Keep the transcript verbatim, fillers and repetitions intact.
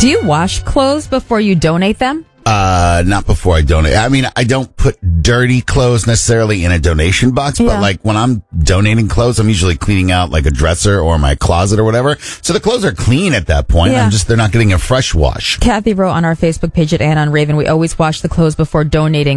Do you wash clothes before you donate them? Uh, not before I donate. I mean, I don't put dirty clothes necessarily in a donation box, Yeah. but like when I'm donating clothes, I'm usually cleaning out like a dresser or my closet or whatever. So the clothes are clean at that point. Yeah. I'm just, they're not getting a fresh wash. Kathy wrote on our Facebook page at Anna on Raven, we always wash the clothes before donating.